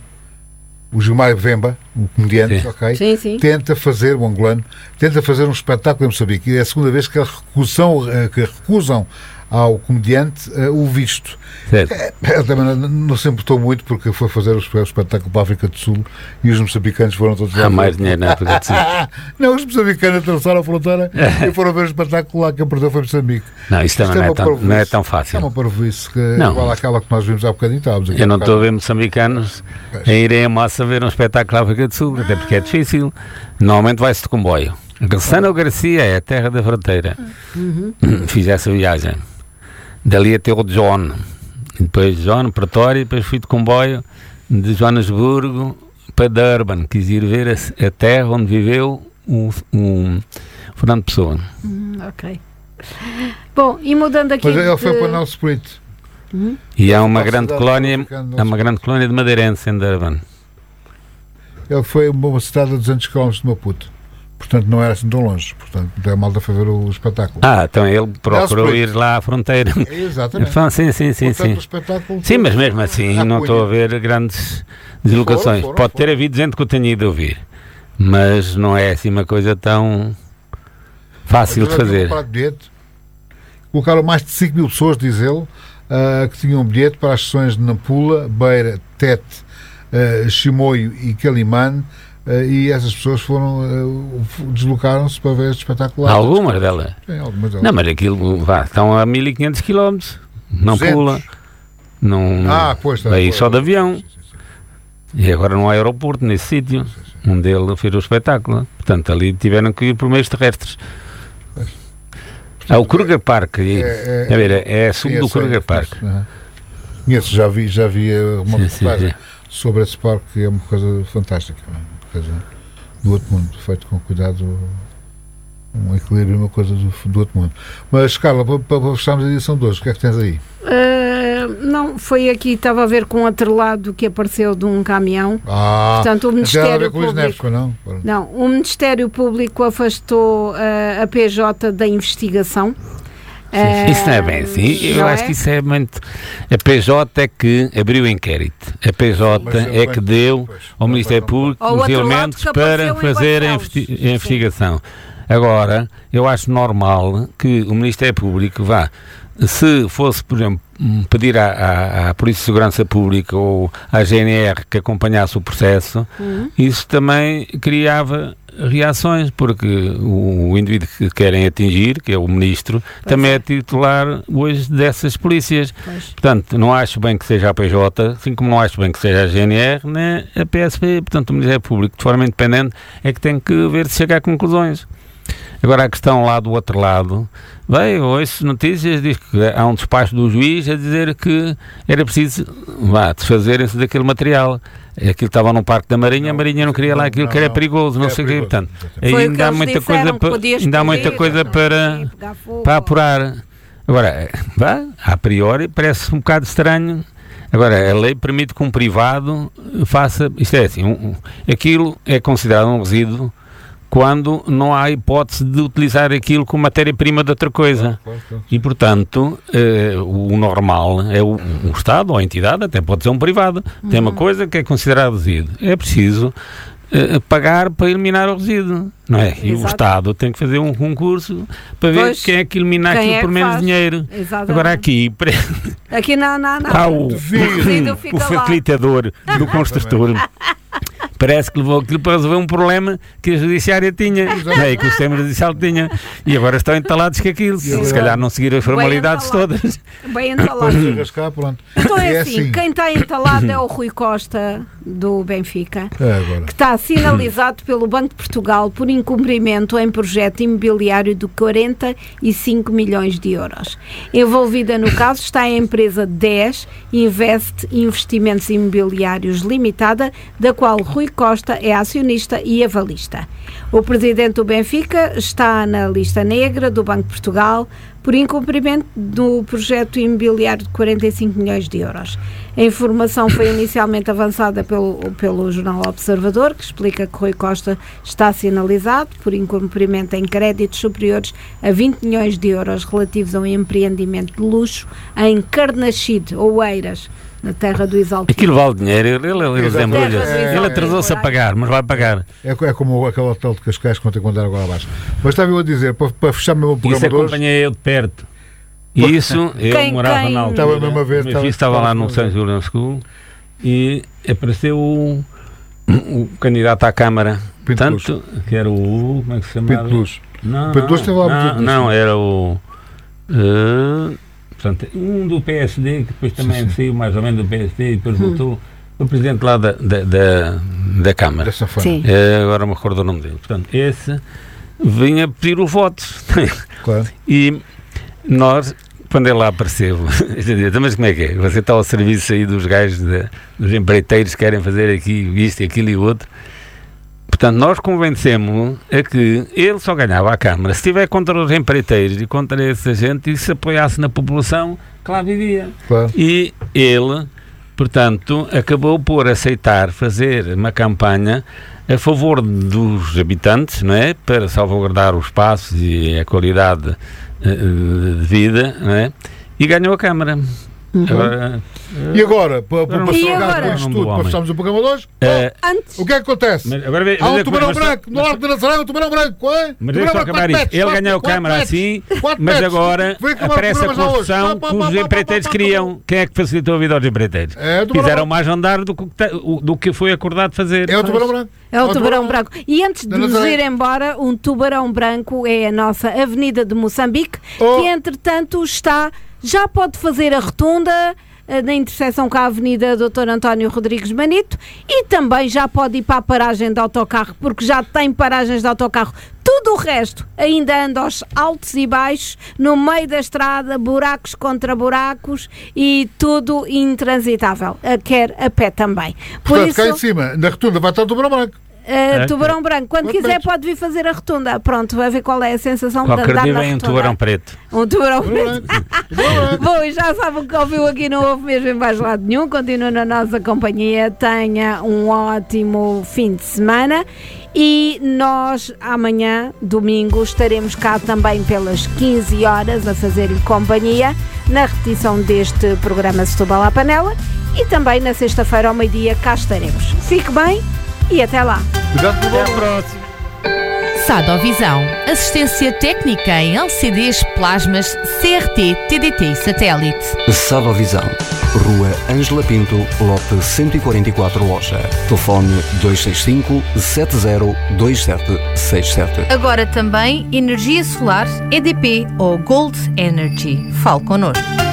Vemba, o comediante, sim. tenta fazer, o angolano, tenta fazer um espetáculo em Moçambique. E é a segunda vez que recusam ao comediante o visto. Ele também não se importou muito, porque foi fazer o espetáculo para a África do Sul e os moçambicanos foram todos lá. Há mais dinheiro na África do Sul. Não, os moçambicanos atravessaram a fronteira e foram ver o espetáculo lá. Quem perdeu foi Moçambique. Não, isto também não é tão fácil. É uma parvoíce igual àquela que nós vimos há bocadinho. Eu não estou a ver moçambicanos a irem a massa ver um espetáculo na África do Sul, até porque é difícil. Normalmente vai-se de comboio. Sano Garcia é a terra da fronteira. Fiz essa viagem. Dali até o John, e depois John, Pretória, e depois fui de comboio de Joanesburgo para Durban. Quis ir ver a terra onde viveu o Fernando Pessoa. Ok. Bom, e mudando aqui... Mas ele foi para o Nelson Sprit. E há uma grande colónia de madeirense em Durban. Ele foi uma cidade a 200 km de Maputo. Portanto, não era assim tão longe. Portanto, não é mal de fazer o espetáculo. Então ele procurou ir lá à fronteira. Exatamente. Sim. Sim, mas mesmo assim não estou a ver grandes deslocações. Pode ter havido gente que eu tenha ido a ouvir, mas não é assim uma coisa tão fácil de fazer. Colocaram mais de 5 mil pessoas, diz ele, que tinham um bilhete para as sessões de Nampula, Beira, Tete, Chimoio e Quelimane. E essas pessoas deslocaram-se para ver este espetáculo. Algumas delas? Sim, algumas delas. Não, mas aquilo estão a 1500 km, não pula. Não, pois está. Aí só de avião. Sim. E agora não há aeroporto nesse sítio, onde ele fez o espetáculo. Portanto, ali tiveram que ir por meios terrestres. O Kruger Park, é sul do Kruger Park. Conheço, já vi uma reportagem sobre esse parque, é uma coisa fantástica. Do outro mundo, feito com cuidado, um equilíbrio, uma coisa do outro mundo. Mas, Carla, para fecharmos a edição de hoje, o que é que tens aí? Não, foi aqui, estava a ver com um atrelado que apareceu de um caminhão. Portanto, o Ministério Público... Não, o Ministério Público afastou a PJ da investigação. Isso não é bem assim. Eu acho que isso é muito. A PJ é que abriu o inquérito. A PJ é que deu ao Ministério Público os elementos para fazer a investigação. Agora, eu acho normal que o Ministério Público se fosse, por exemplo, pedir à Polícia de Segurança Pública ou à GNR que acompanhasse o processo, isso também criava reações, porque o indivíduo que querem atingir, que é o ministro, também é titular hoje dessas polícias. Portanto, não acho bem que seja a PJ, assim como não acho bem que seja a GNR, nem a PSP. Portanto, o Ministério Público, de forma independente, é que tem que ver se chega a conclusões. Agora, a questão lá do outro lado, bem, ouço notícias, diz que há um despacho do juiz a dizer que era preciso desfazerem-se daquele material. Aquilo estava no Parque da Marinha, a Marinha não queria lá aquilo que era perigoso, não sei o quê. Portanto, aí ainda há muita coisa para apurar. Agora, a priori, parece um bocado estranho. Agora, a lei permite que um privado faça, isto é assim, aquilo é considerado um resíduo quando não há hipótese de utilizar aquilo como matéria-prima de outra coisa. Claro. E, portanto, o normal é o Estado ou a entidade, até pode ser um privado, tem uma coisa que é considerada resíduo. É preciso pagar para eliminar o resíduo, não é? E o Estado tem que fazer um concurso para ver quem é que elimina aquilo por menos dinheiro. Exatamente. Agora aqui não. Há o facilitador do construtor. Parece que levou aquilo para resolver um problema que a Judiciária tinha, e que o Sistema Judicial tinha, e agora estão entalados com aquilo, se calhar não seguir as formalidades todas. Bem entalados. Então é assim, quem está entalado é o Rui Costa, do Benfica, que está sinalizado pelo Banco de Portugal por incumprimento em projeto imobiliário de 45 milhões de euros. Envolvida no caso está a empresa 10 Invest Investimentos Imobiliários Limitada, da qual Rui Costa é acionista e avalista. O presidente do Benfica está na lista negra do Banco de Portugal por incumprimento do projeto imobiliário de 45 milhões de euros. A informação foi inicialmente avançada pelo jornal Observador, que explica que Rui Costa está sinalizado por incumprimento em créditos superiores a 20 milhões de euros relativos a um empreendimento de luxo em Carnaxide, Oeiras, na terra do Isaltino. Aquilo vale dinheiro, ele atrasou-se a pagar, mas vai pagar. É como aquele hotel de Cascais que ontem quando era agora abaixo. Mas estava eu a dizer, para fechar o meu programa de hoje... Isso acompanhei eu de perto. Isso, eu morava na altura. Estava lá no São Julian School e apareceu o candidato à Câmara. Tanto que era o... Como é que se chamava? Pinto Luz. Não, era o... Portanto, um do PSD, que depois também saiu mais ou menos do PSD e depois voltou, o presidente lá da Câmara. Agora me recordo o nome dele. Portanto, esse vinha pedir o voto. Claro. E nós, quando ele lá apareceu, mas como é que é? Você está ao serviço aí dos gajos, dos empreiteiros que querem fazer aqui isto, aquilo e o outro. Portanto, nós convencemos a que ele só ganhava a Câmara se estiver contra os empreiteiros e contra essa gente e se apoiasse na população que lá vivia. Claro. E ele, portanto, acabou por aceitar fazer uma campanha a favor dos habitantes, não é? Para salvaguardar os espaços e a qualidade de vida, não é? E ganhou a Câmara. E agora, para fecharmos o programa de hoje, o que é que acontece? Há um tubarão branco, no Largo de Nazaré, um tubarão branco. Mas deixa eu acabar isto. Ele ganhou a Câmara assim, mas agora aparece a construção que os empreiteiros queriam. Quem é que facilitou a vida aos empreiteiros? Fizeram mais andar do que foi acordado fazer. É o tubarão branco. É o tubarão branco. E antes de nos ir embora, um tubarão branco é a nossa Avenida de Moçambique, que entretanto já pode fazer a rotunda na interseção com a Avenida Dr. António Rodrigues Manito e também já pode ir para a paragem de autocarro, porque já tem paragens de autocarro. Tudo o resto ainda anda aos altos e baixos, no meio da estrada, buracos contra buracos e tudo intransitável, quer a pé também. Portanto, cá em cima, na rotunda, vai estar o tubarão branco. Tubarão branco, quando quiser pode vir fazer a rotunda. Pronto, vai ver qual é a sensação de andar na rotunda. Vem um tubarão preto. Um tubarão preto. Bom, e já sabem que ouviu aqui, não houve mesmo em mais lado nenhum. Continua na nossa companhia. Tenha um ótimo fim de semana. E nós, amanhã, domingo, estaremos cá também pelas 15 horas a fazer-lhe companhia na repetição deste programa Setúbal à Panela. E também na sexta-feira ao meio-dia cá estaremos. Fique bem e até lá. Até a próxima. Sadovisão. Assistência técnica em LCDs, plasmas, CRT, TDT e satélite. Sadovisão. Rua Ângela Pinto, lote 144 Loja. Telefone 265 702767. Agora também energia solar, EDP ou Gold Energy. Fale connosco.